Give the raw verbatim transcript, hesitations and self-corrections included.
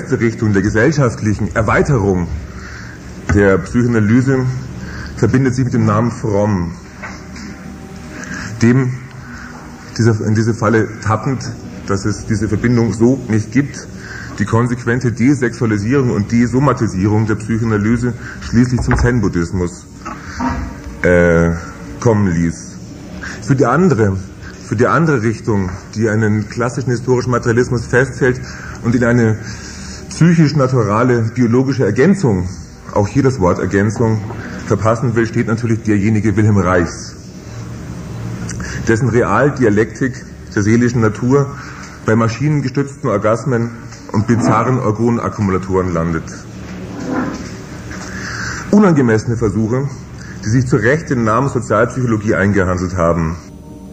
erste Richtung der gesellschaftlichen Erweiterung der Psychoanalyse verbindet sich mit dem Namen Fromm, dem dieser, in diese Falle tappend, dass es diese Verbindung so nicht gibt, die konsequente Desexualisierung und Desomatisierung der Psychoanalyse schließlich zum Zen-Buddhismus äh, kommen ließ. Für die andere, für die andere Richtung, die einen klassischen historischen Materialismus festhält und in eine psychisch-naturale biologische Ergänzung, auch hier das Wort Ergänzung, verpassen will, steht natürlich derjenige Wilhelm Reichs, dessen Realdialektik der seelischen Natur bei maschinengestützten Orgasmen und bizarren Organakkumulatoren landet. Unangemessene Versuche, die sich zu Recht den Namen Sozialpsychologie eingehandelt haben,